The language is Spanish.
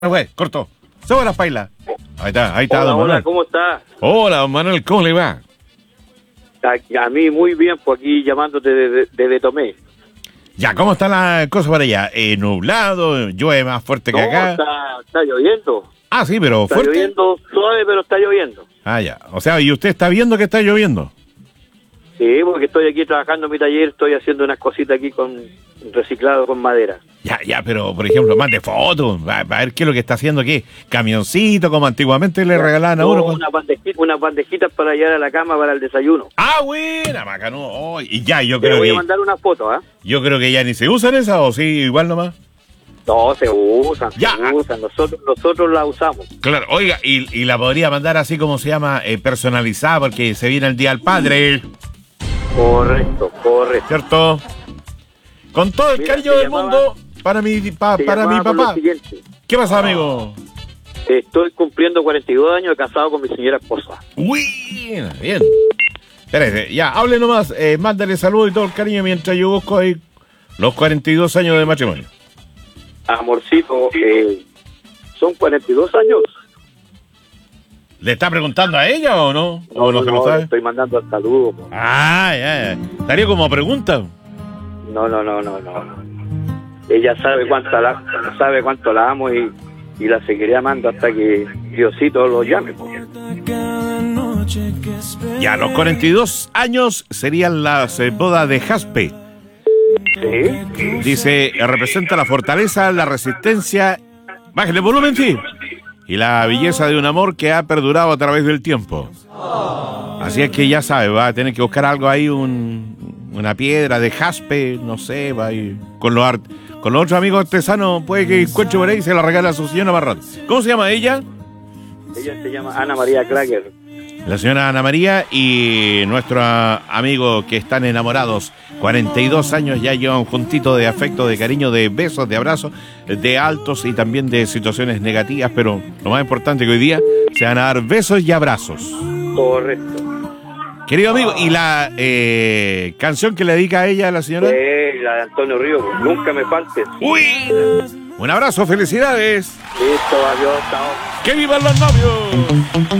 Güey, corto. Sube las pailas. Ahí está, Hola, don Manuel. hola, ¿cómo está? Hola, don Manuel, ¿cómo le va? A mí muy bien, pues aquí llamándote desde Tomé. Ya, ¿cómo está la cosa para allá? Nublado, llueve más fuerte que No, acá. está lloviendo. Ah, sí, pero Está fuerte. lloviendo suave, pero está lloviendo. Ah, ya. O sea, ¿y usted está viendo que está lloviendo? Sí, porque estoy aquí trabajando en mi taller, estoy haciendo unas cositas aquí con reciclado con madera. Ya, pero por ejemplo, mande fotos, va a ver qué es lo que está haciendo aquí. Camioncito, como antiguamente le regalaban a uno. Unas bandejitas para llevar a la cama para el desayuno. Ah, buena, bacano. Oh, y ya, yo Te creo voy a que mandar una foto, ¿ah? yo creo que ya ni se usan esas, o sí, igual nomás. No, se usan, Ya. se usan. Nosotros la usamos. Claro, oiga, y la podría mandar así como se llama, personalizada, porque se viene el Día del Padre, Correcto. ¿cierto? Con todo el Mira, cariño se del llamaba- mundo para mi Se para mi llamaba por lo papá. siguiente. ¿Qué pasa, amigo? Estoy cumpliendo 42 años de casado con mi señora esposa. Uy, bien. Espérese, ya, hable nomás, mándale saludos y todo el cariño mientras yo busco ahí los 42 años de matrimonio. Amorcito, son 42 años. ¿Le está preguntando a ella o no? ¿O no se lo le sabe? estoy mandando el saludo. Po. Ah, ya. Estaría como pregunta. No. Ella sabe cuánto la amo y la seguiré amando hasta que Diosito lo llame. Po. Ya, los 42 años serían las bodas de Jaspe. Sí. Dice, representa la fortaleza, la resistencia, bájale el volumen, sí, y la belleza de un amor que ha perdurado a través del tiempo. Así es que ya sabe, va a tener que buscar algo ahí, una piedra de jaspe, no sé, va a ir con los otros amigos artesanos, puede que encuentre por ahí y se la regala a su señora más rato. ¿Cómo se llama ella? Ella se llama Ana María Klager. La señora Ana María y nuestro amigo que están enamorados, 42 años, ya llevan juntito de afecto, de cariño, de besos, de abrazos, de altos y también de situaciones negativas, pero lo más importante que hoy día se van a dar besos y abrazos. Correcto. Querido amigo, ¿y la canción que le dedica a ella, a la señora? La de Antonio Ríos, nunca me faltes. ¡Uy! Un abrazo, felicidades. Listo, adiós, chao. ¡Que vivan los novios!